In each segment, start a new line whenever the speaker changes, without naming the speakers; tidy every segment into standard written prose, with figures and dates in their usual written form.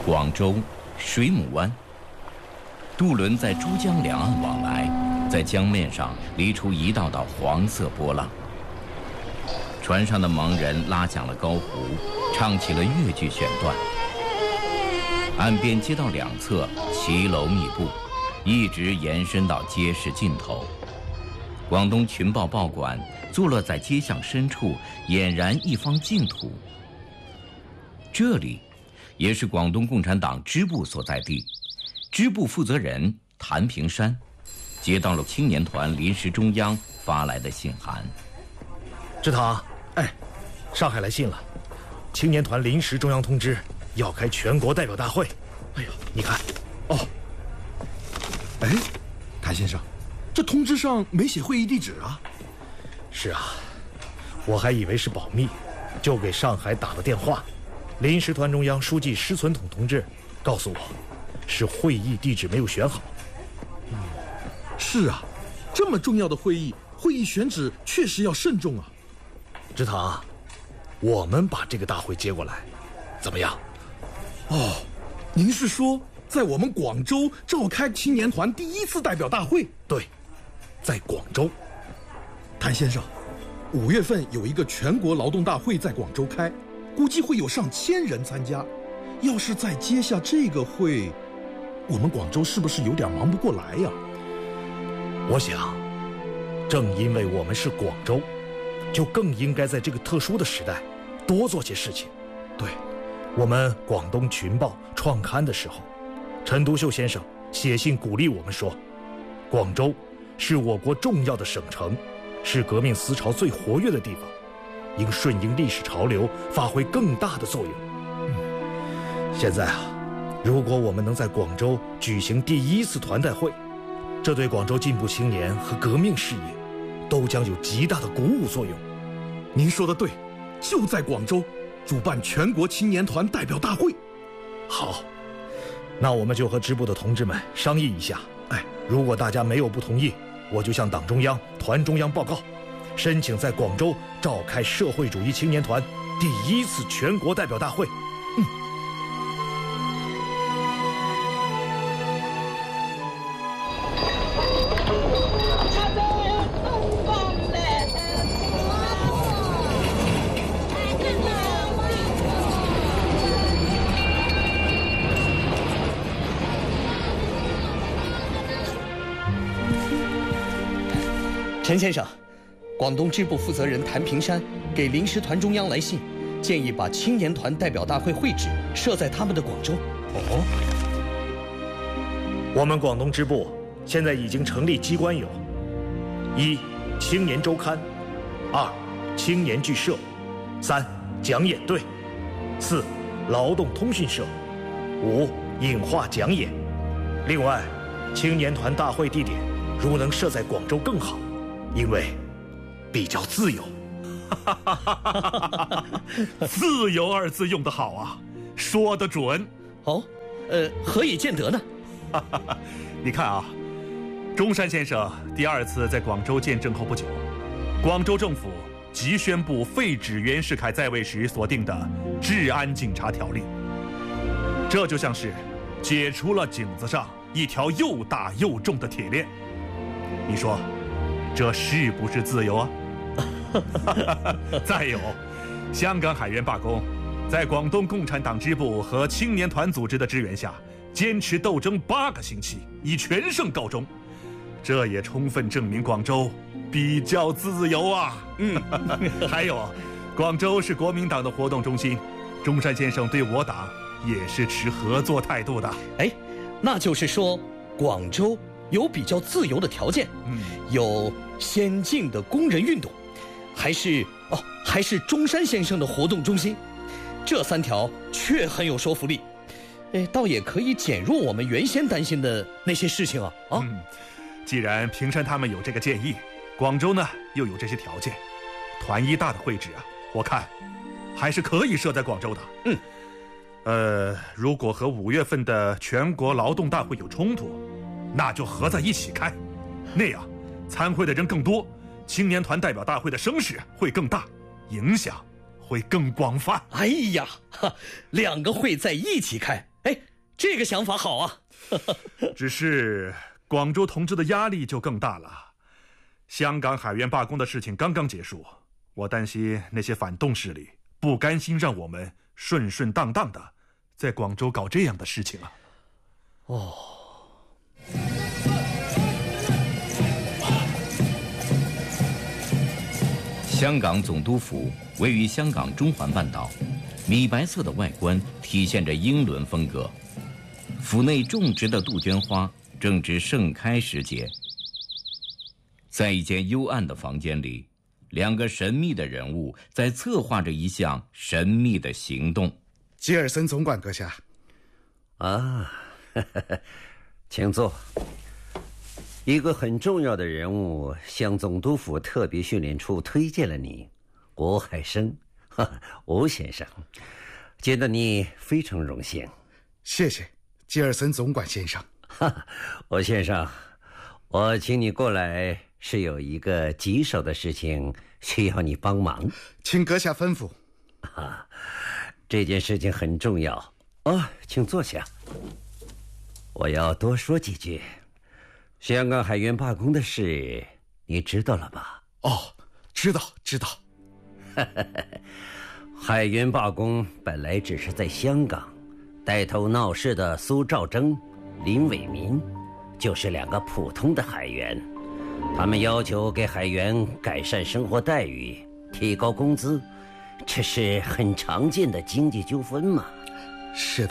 广州水母湾，渡轮在珠江两岸往来，在江面上离出一道道黄色波浪。船上的盲人拉响了高胡，唱起了越剧选段。岸边街道两侧骑楼密布，一直延伸到街市尽头。广东群报报馆坐落在街巷深处，俨然一方净土。这里也是广东共产党支部所在地，支部负责人谭平山接到了青年团临时中央发来的信函。
支堂，上海来信了，青年团临时中央通知要开全国代表大会。哎呦，你看，
谭先生，这通知上没写会议地址啊？
是啊，我还以为是保密，就给上海打了电话。临时团中央书记施存统同志告诉我，是会议地址没有选好。
是啊，这么重要的会议选址确实要慎重啊。
支堂，我们把这个大会接过来，怎么样？
您是说在我们广州召开青年团第一次代表大会？
对，在广州。
谭先生，5月份有一个全国劳动大会在广州开，估计会有上1000人参加。要是再接下这个会，我们广州是不是有点忙不过来呀？
我想，正因为我们是广州，就更应该在这个特殊的时代多做些事情。
对，
我们广东群报创刊的时候，陈独秀先生写信鼓励我们说，广州是我国重要的省城，是革命思潮最活跃的地方，应顺应历史潮流，发挥更大的作用。现在如果我们能在广州举行第1次团代会，这对广州进步青年和革命事业都将有极大的鼓舞作用。
您说的对，就在广州主办全国青年团代表大会。
好，那我们就和支部的同志们商议一下。如果大家没有不同意，我就向党中央、团中央报告，申请在广州召开社会主义青年团第1次全国代表大会。
陈先生，广东支部负责人谭平山给临时团中央来信，建议把青年团代表大会会址设在他们的广州。
我们广东支部现在已经成立机关有：1. 青年周刊；2. 青年剧社；3. 讲演队；4. 劳动通讯社；5. 影画讲演。另外，青年团大会地点如能设在广州更好，因为比较自由。
自由2字用得好啊，说得准。
何以见得呢？
你看啊，中山先生第2次在广州见证后不久，广州政府即宣布废止袁世凯在位时所定的治安警察条例，这就像是解除了颈子上一条又大又重的铁链。你说这是不是自由啊？再有，香港海员罢工，在广东共产党支部和青年团组织的支援下，坚持斗争8个星期，以全胜告终。这也充分证明广州比较自由啊。还有，广州是国民党的活动中心，中山先生对我党也是持合作态度的。
那就是说，广州有比较自由的条件，有先进的工人运动，还是中山先生的活动中心，这3条确很有说服力。倒也可以减弱我们原先担心的那些事情啊。
既然平山他们有这个建议，广州呢又有这些条件，团1大的会址啊，我看还是可以设在广州的。如果和5月份的全国劳动大会有冲突，那就合在一起开，那样参会的人更多，青年团代表大会的声势会更大，影响会更广泛。
2个会在一起开， 哎，这个想法好啊。
只是广州同志的压力就更大了。香港海员罢工的事情刚刚结束，我担心那些反动势力不甘心让我们顺顺当当的在广州搞这样的事情啊。
哦。
香港总督府位于香港中环半岛，米白色的外观体现着英伦风格。府内种植的杜鹃花正值盛开时节。在一间幽暗的房间里，两个神秘的人物在策划着一项神秘的行动。
吉尔森总管阁下。
啊，请坐。一个很重要的人物向总督府特别训练处推荐了你，吴海生，吴先生，见到你非常荣幸。
谢谢，吉尔森总管先生。
吴先生，我请你过来是有一个棘手的事情需要你帮忙，
请阁下吩咐。
这件事情很重要请坐下。我要多说几句。香港海员罢工的事你知道了吧？
知道。
海员罢工本来只是在香港，带头闹事的苏兆征、林伟民就是两个普通的海员，他们要求给海员改善生活待遇，提高工资，这是很常见的经济纠纷嘛。
是的。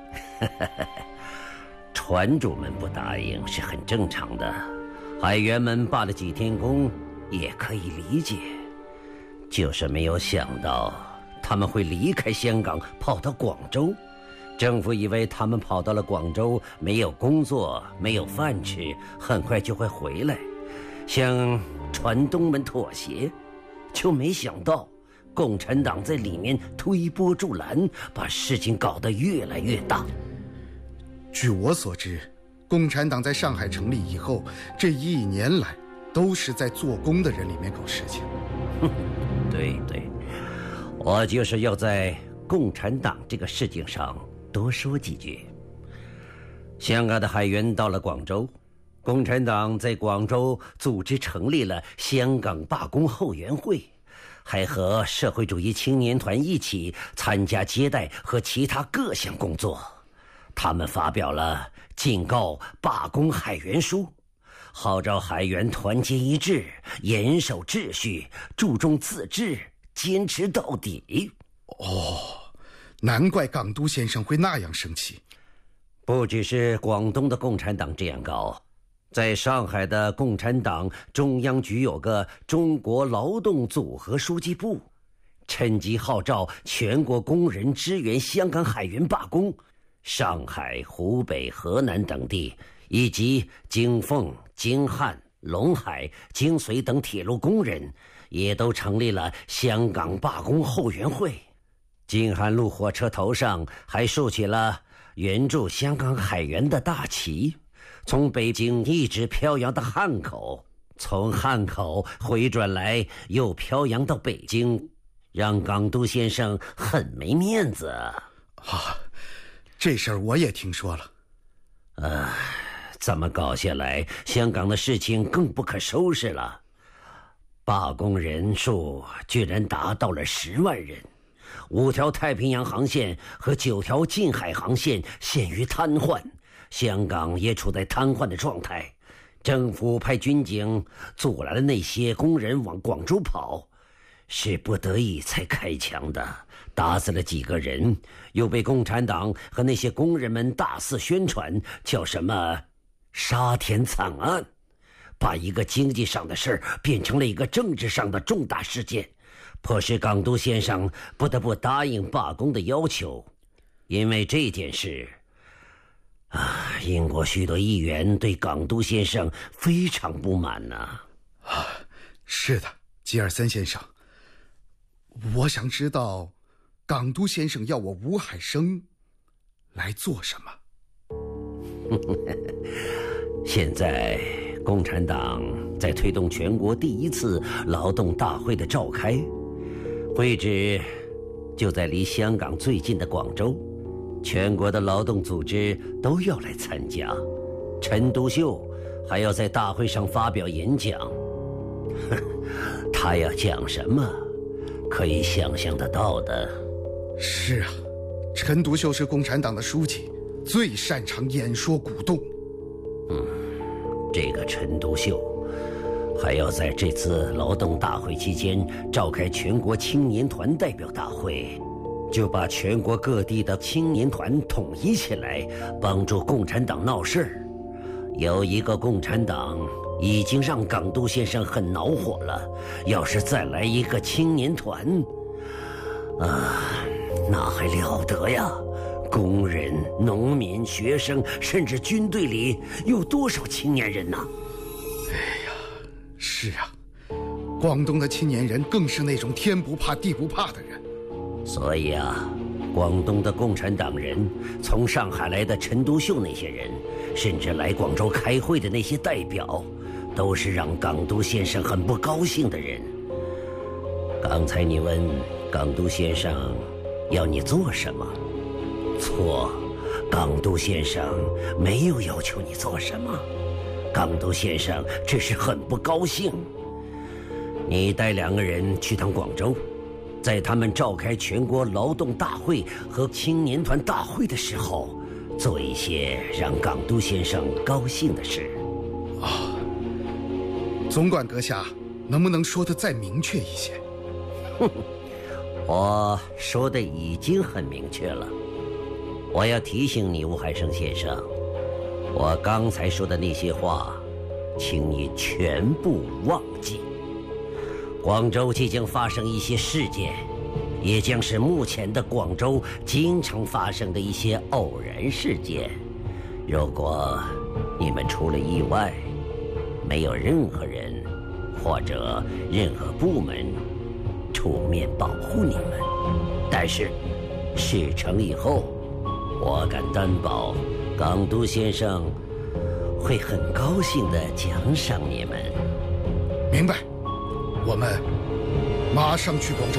船主们不答应是很正常的，海员们罢了几天工也可以理解，就是没有想到他们会离开香港跑到广州。政府以为他们跑到了广州没有工作没有饭吃，很快就会回来，向船东们妥协，就没想到共产党在里面推波助澜，把事情搞得越来越大。
据我所知，共产党在上海成立以后，这1年来都是在做工的人里面搞事情。
对，我就是要在共产党这个事情上多说几句。香港的海员到了广州，共产党在广州组织成立了香港罢工后援会，还和社会主义青年团一起参加接待和其他各项工作。他们发表了警告罢工海员书，号召海员团结一致，严守秩序，注重自治，坚持到底。
难怪港督先生会那样生气。
不只是广东的共产党这样搞，在上海的共产党中央局有个中国劳动组合书记部，趁机号召全国工人支援香港海员罢工。上海、湖北、河南等地，以及京凤、京汉、陇海、京绥等铁路工人，也都成立了香港罢工后援会。京汉路火车头上还竖起了援助香港海员的大旗，从北京一直飘扬到汉口，从汉口回转来又飘扬到北京，让港督先生很没面子。
这事儿我也听说了。
这么搞下来，香港的事情更不可收拾了。罢工人数居然达到了10万人，5条太平洋航线和9条近海航线陷于瘫痪，香港也处在瘫痪的状态。政府派军警阻拦了那些工人往广州跑，是不得已才开枪的，打死了几个人，又被共产党和那些工人们大肆宣传，叫什么沙田惨案，把一个经济上的事儿变成了一个政治上的重大事件，迫使港督先生不得不答应罢工的要求。因为这件事英国许多议员对港督先生非常不满呢。
是的，吉尔森先生，我想知道港督先生要我吴海生来做什么。
现在共产党在推动全国第1次劳动大会的召开，会址就在离香港最近的广州。 全国的劳动组织都要来参加，陈独秀还要在大会上发表演讲。他要讲什么，可以想象得到的。
是啊，陈独秀是共产党的书记，最擅长演说鼓动。
这个陈独秀还要在这次劳动大会期间召开全国青年团代表大会，就把全国各地的青年团统一起来，帮助共产党闹事儿。有一个共产党已经让港督先生很恼火了，要是再来一个青年团，那还了得呀！工人、农民、学生，甚至军队里有多少青年人呢？
是啊，广东的青年人更是那种天不怕地不怕的人。
所以啊，广东的共产党人，从上海来的陈独秀那些人，甚至来广州开会的那些代表，都是让港督先生很不高兴的人。刚才你问港督先生要你做什么？错，港督先生没有要求你做什么，港督先生只是很不高兴。你带2个人去趟广州，在他们召开全国劳动大会和青年团大会的时候，做一些让港督先生高兴的事。
总管阁下，能不能说得再明确一些？
我说的已经很明确了。我要提醒你，吴海生先生，我刚才说的那些话，请你全部忘记。广州即将发生一些事件，也将是目前的广州经常发生的一些偶然事件。如果你们出了意外，没有任何人或者任何部门出面保护你们，但是事成以后，我敢担保，港督先生会很高兴地奖赏你们。
明白，我们马上去广州。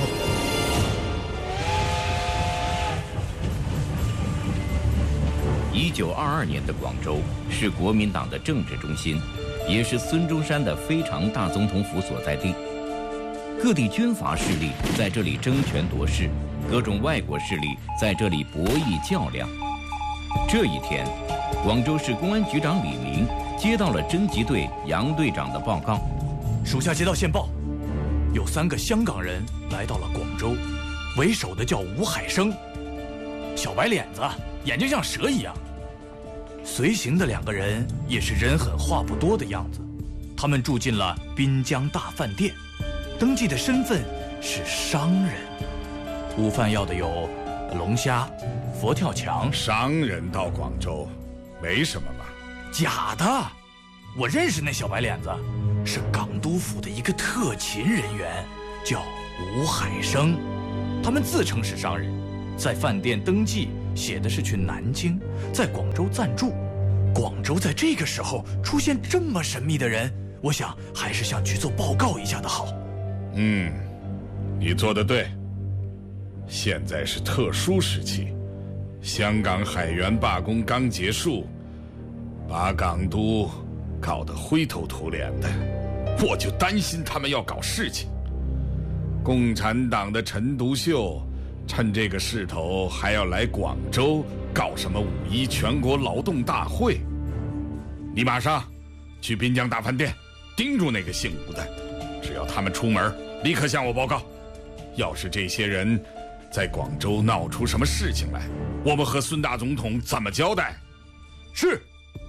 1922年的广州是国民党的政治中心，也是孙中山的非常大总统府所在地。各地军阀势力在这里争权夺势，各种外国势力在这里博弈较量。这一天，广州市公安局长李明接到了侦缉队杨队长的报告。
属下接到线报，有3个香港人来到了广州，为首的叫吴海生，小白脸子，眼睛像蛇一样。随行的2个人也是人狠话不多的样子，他们住进了滨江大饭店，登记的身份是商人。午饭要的有龙虾、佛跳墙。
商人到广州，没什么嘛。
假的，我认识那小白脸子，是港督府的一个特勤人员，叫吴海生。他们自称是商人，在饭店登记写的是去南京，在广州暂住。广州在这个时候出现这么神秘的人，我想还是向局座报告一下的好。
你做得对。现在是特殊时期，香港海员罢工刚结束，把港督搞得灰头土脸的，我就担心他们要搞事情。共产党的陈独秀趁这个势头还要来广州搞什么5·1全国劳动大会。你马上去滨江大饭店盯住那个姓吴的，只要他们出门，立刻向我报告。要是这些人在广州闹出什么事情来，我们和孙大总统怎么交代？是。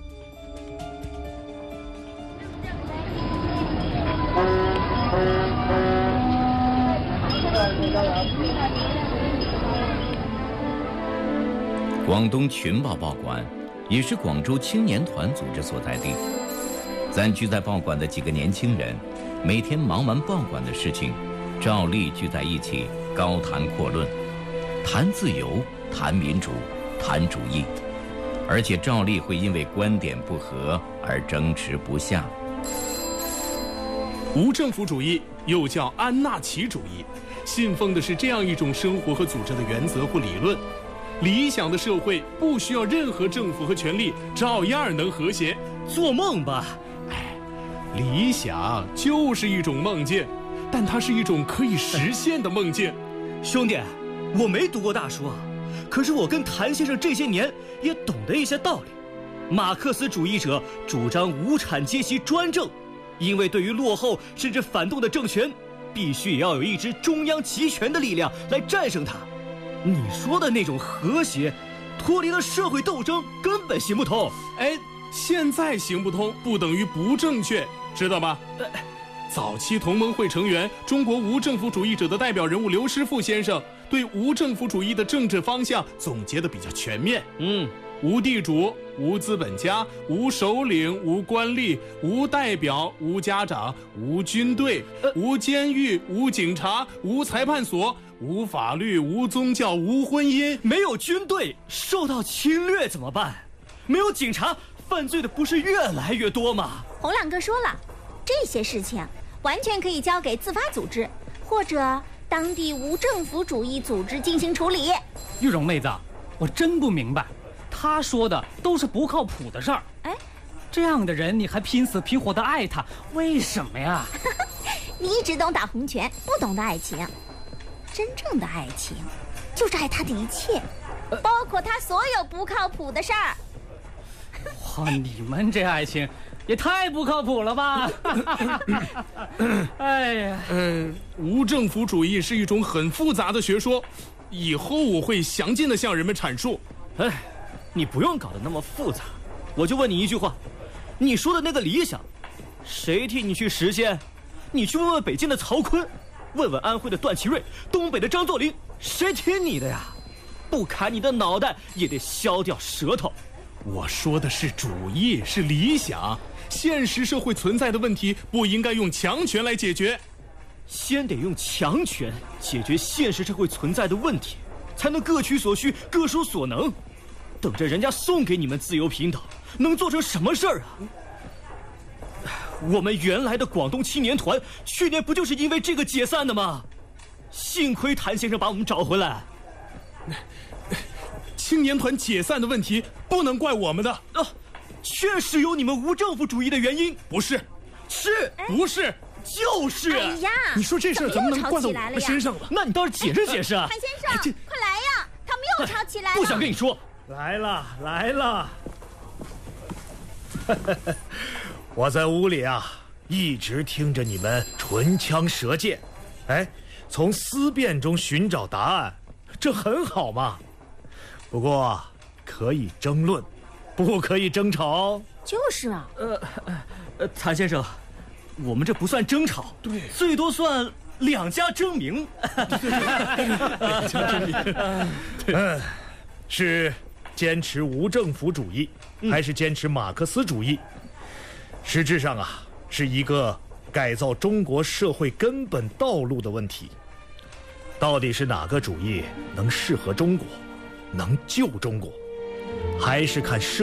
广东群报报馆也是广州青年团组织所在地。暂居在报馆的几个年轻人，每天忙完报馆的事情，照例聚在一起高谈阔论，谈自由，谈民主，谈主义，而且照例会因为观点不合而争持不下。
无政府主义又叫安纳奇主义，信奉的是这样一种生活和组织的原则或理论： 理想的社会不需要任何政府和权力，照样能和谐。
做梦吧！
理想就是一种梦境，但它是一种可以实现的梦境。
兄弟，我没读过大书啊，可是我跟谭先生这些年也懂得一些道理。马克思主义者主张无产阶级专政，因为对于落后甚至反动的政权，必须也要有一支中央集权的力量来战胜它。你说的那种和谐，脱离了社会斗争，根本行不通。
现在行不通不等于不正确，知道吗？早期同盟会成员、中国无政府主义者的代表人物刘师傅先生对无政府主义的政治方向总结得比较全面。无地主、无资本家、无首领、无官吏、无代表、无家长、无军队、无监狱、无警察、无裁判所、无法律、无宗教、无婚姻。
没有军队，受到侵略怎么办？没有警察，犯罪的不是越来越多吗？
洪亮哥说了，这些事情完全可以交给自发组织或者当地无政府主义组织进行处理。
玉荣妹子，我真不明白，他说的都是不靠谱的事儿。这样的人你还拼死拼活的爱他，为什么呀？
你只懂打红拳，不懂得爱情。真正的爱情就是爱他的一切，包括他所有不靠谱的事儿。
哇，你们这爱情也太不靠谱了吧！哎呀，
无政府主义是一种很复杂的学说，以后我会详尽地向人们阐述。
你不用搞得那么复杂，我就问你一句话，你说的那个理想，谁替你去实现？你去问问北京的曹锟，问问安徽的段祺瑞，东北的张作霖，谁听你的呀？不砍你的脑袋也得削掉舌头。
我说的是主义，是理想。现实社会存在的问题不应该用强权来解决，
先得用强权解决现实社会存在的问题，才能各取所需，各抒所能。等着人家送给你们自由平等，能做成什么事儿啊？我们原来的广东青年团去年不就是因为这个解散的吗？幸亏谭先生把我们找回来。
青年团解散的问题不能怪我们的，
确实有你们无政府主义的原因。
不是，
是
不是？
就是。
哎呀，
你说这事儿怎么能怪到我们身上了？
那你倒是解释解释啊！
谭先生，快来呀，他们又吵起来了。
不想跟你说。
来了。我在屋里啊，一直听着你们唇枪舌剑，从思辨中寻找答案，这很好嘛。不过可以争论，不可以争吵。
就是啊。
谭先生，我们这不算争吵，
对，
最多算两家争鸣。
是坚持无政府主义，还是坚持马克思主义？实质上啊，是一个改造中国社会根本道路的问题。到底是哪个主义能适合中国，能救中国，还是看社